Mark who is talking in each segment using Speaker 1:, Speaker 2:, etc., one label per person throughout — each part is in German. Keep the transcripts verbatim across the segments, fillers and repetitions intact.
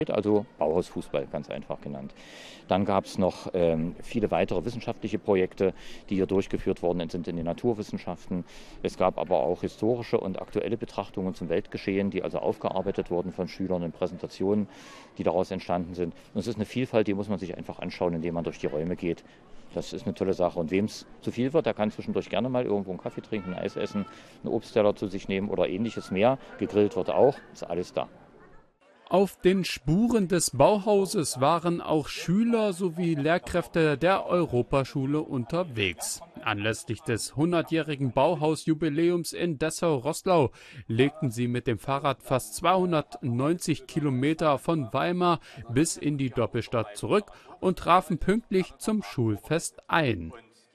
Speaker 1: Also Bauhausfußball, ganz einfach genannt. Dann gab es noch ähm, viele weitere wissenschaftliche Projekte, die hier durchgeführt worden sind in den Naturwissenschaften. Es gab aber auch historische und aktuelle Betrachtungen zum Weltgeschehen, die also aufgearbeitet wurden von Schülern in Präsentationen, die daraus entstanden sind. Und es ist eine Vielfalt, die muss man sich einfach anschauen, indem man durch die Räume geht. Das ist eine tolle Sache. Und wem es zu viel wird, der kann zwischendurch gerne mal irgendwo einen Kaffee trinken, ein Eis essen, einen Obstteller zu sich nehmen oder ähnliches mehr. Gegrillt wird auch, ist alles da.
Speaker 2: Auf den Spuren des Bauhauses waren auch Schüler sowie Lehrkräfte der Europaschule unterwegs. Anlässlich des hundertjährigen Bauhausjubiläums in Dessau-Roßlau legten sie mit dem Fahrrad fast zweihundertneunzig Kilometer von Weimar bis in die Doppelstadt zurück und trafen pünktlich zum Schulfest ein.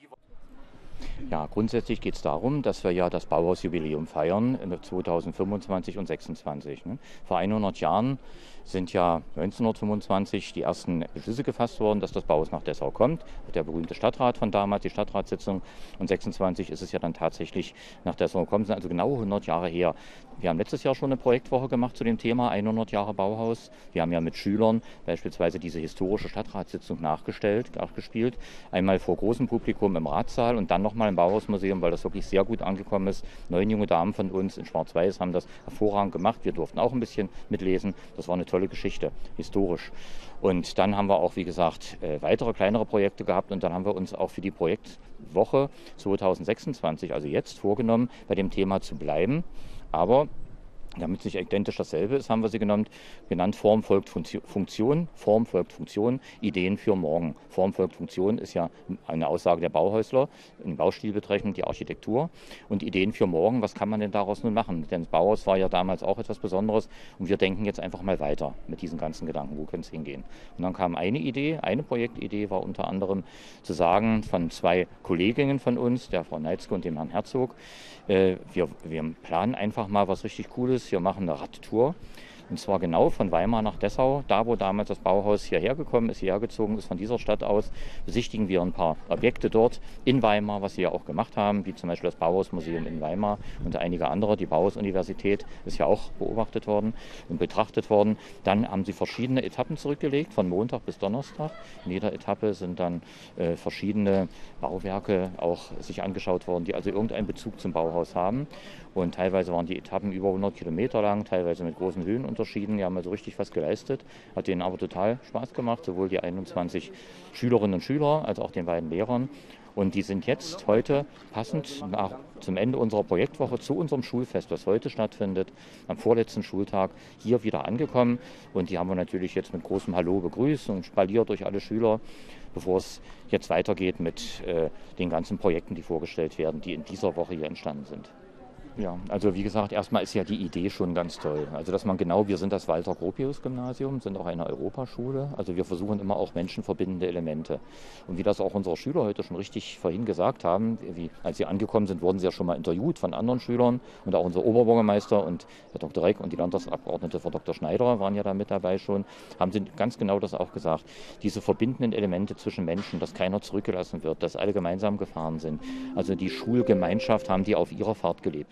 Speaker 1: Ja, grundsätzlich geht es darum, dass wir ja das Bauhausjubiläum feiern, zweitausendfünfundzwanzig und sechsundzwanzig. Ne? Vor hundert Jahren sind ja neunzehnhundertfünfundzwanzig die ersten Beschlüsse gefasst worden, dass das Bauhaus nach Dessau kommt. Der berühmte Stadtrat von damals, die Stadtratssitzung. Und sechsundzwanzig ist es ja dann tatsächlich nach Dessau gekommen, sind also genau hundert Jahre her. Wir haben letztes Jahr schon eine Projektwoche gemacht zu dem Thema hundert Jahre Bauhaus. Wir haben ja mit Schülern beispielsweise diese historische Stadtratssitzung nachgestellt, nachgespielt. Einmal vor großem Publikum im Ratssaal und dann nochmal im Bauhausmuseum, weil das wirklich sehr gut angekommen ist. Neun junge Damen von uns in Schwarz-Weiß haben das hervorragend gemacht. Wir durften auch ein bisschen mitlesen. Das war eine tolle Geschichte, historisch. Und dann haben wir auch, wie gesagt, weitere kleinere Projekte gehabt und dann haben wir uns auch für die Projektwoche zweitausendsechsundzwanzig, also jetzt, vorgenommen, bei dem Thema zu bleiben. Aber damit es nicht identisch dasselbe ist, haben wir sie genannt, genannt Form folgt Funktion, Form folgt Funktion, Ideen für morgen. Form folgt Funktion ist ja eine Aussage der Bauhäusler, ein Baustil betreffend die Architektur. Und Ideen für morgen, was kann man denn daraus nun machen? Denn das Bauhaus war ja damals auch etwas Besonderes und wir denken jetzt einfach mal weiter mit diesen ganzen Gedanken, wo könnte es hingehen? Und dann kam eine Idee, eine Projektidee war unter anderem zu sagen von zwei Kolleginnen von uns, der Frau Neitzke und dem Herrn Herzog, äh, wir, wir planen einfach mal was richtig Cooles. Wir machen eine Radtour und zwar genau von Weimar nach Dessau, da wo damals das Bauhaus hierher gekommen ist, hierher gezogen ist von dieser Stadt aus, besichtigen wir ein paar Objekte dort in Weimar, was wir ja auch gemacht haben, wie zum Beispiel das Bauhausmuseum in Weimar und einige andere. Die Bauhaus-Universität ist ja auch beobachtet worden und betrachtet worden. Dann haben sie verschiedene Etappen zurückgelegt, von Montag bis Donnerstag. In jeder Etappe sind dann äh, verschiedene Bauwerke auch sich angeschaut worden, die also irgendeinen Bezug zum Bauhaus haben. Und teilweise waren die Etappen über hundert Kilometer lang, teilweise mit großen Höhenunterschieden. Die haben also richtig was geleistet. Hat denen aber total Spaß gemacht, sowohl die einundzwanzig Schülerinnen und Schüler als auch den beiden Lehrern. Und die sind jetzt heute passend nach, zum Ende unserer Projektwoche zu unserem Schulfest, das heute stattfindet, am vorletzten Schultag hier wieder angekommen. Und die haben wir natürlich jetzt mit großem Hallo begrüßt und spaliert durch alle Schüler, bevor es jetzt weitergeht mit äh, den ganzen Projekten, die vorgestellt werden, die in dieser Woche hier entstanden sind. Ja, also wie gesagt, erstmal ist ja die Idee schon ganz toll. Also dass man genau, wir sind das Walter-Gropius-Gymnasium, sind auch eine Europaschule. Also wir versuchen immer auch menschenverbindende Elemente. Und wie das auch unsere Schüler heute schon richtig vorhin gesagt haben, wie, als sie angekommen sind, wurden sie ja schon mal interviewt von anderen Schülern. Und auch unser Oberbürgermeister und Herr Doktor Reck und die Landtagsabgeordnete Frau Doktor Schneider waren ja da mit dabei schon, haben sie ganz genau das auch gesagt. Diese verbindenden Elemente zwischen Menschen, dass keiner zurückgelassen wird, dass alle gemeinsam gefahren sind. Also die Schulgemeinschaft haben die auf ihrer Fahrt gelebt.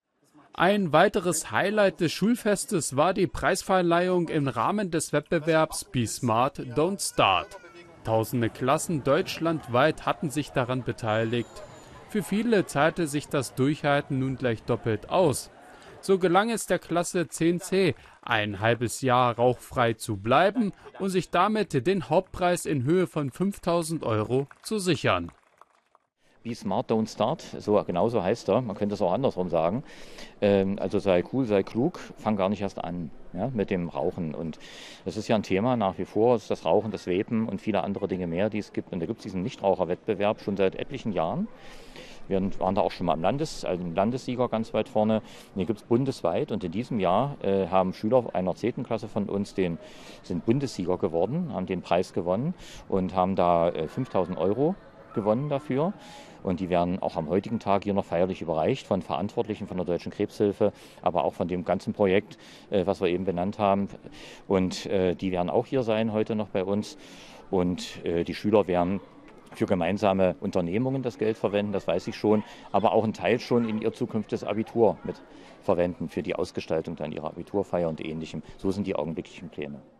Speaker 2: Ein weiteres Highlight des Schulfestes war die Preisverleihung im Rahmen des Wettbewerbs Be Smart, Don't Start. Tausende Klassen deutschlandweit hatten sich daran beteiligt. Für viele zahlte sich das Durchhalten nun gleich doppelt aus. So gelang es der Klasse zehn C, ein halbes Jahr rauchfrei zu bleiben und sich damit den Hauptpreis in Höhe von fünftausend Euro zu sichern.
Speaker 1: Be Smart, Don't Start, so, genauso heißt er, man könnte es auch andersrum sagen. Ähm, also sei cool, sei klug, fang gar nicht erst an, ja, mit dem Rauchen. Und das ist ja ein Thema nach wie vor, ist das Rauchen, das Vapen und viele andere Dinge mehr, die es gibt. Und da gibt es diesen Nichtraucherwettbewerb schon seit etlichen Jahren. Wir waren da auch schon mal im Landes, also im Landessieger ganz weit vorne. Den gibt es bundesweit und in diesem Jahr äh, haben Schüler einer zehnten Klasse von uns den, sind Bundessieger geworden, haben den Preis gewonnen und haben da äh, fünftausend Euro gewonnen dafür. Und die werden auch am heutigen Tag hier noch feierlich überreicht von Verantwortlichen von der Deutschen Krebshilfe, aber auch von dem ganzen Projekt, äh, was wir eben benannt haben. Und äh, die werden auch hier sein heute noch bei uns. Und äh, die Schüler werden für gemeinsame Unternehmungen das Geld verwenden, das weiß ich schon, aber auch einen Teil schon in ihr zukünftiges Abitur mit verwenden für die Ausgestaltung dann ihrer Abiturfeier und Ähnlichem. So sind die augenblicklichen Pläne.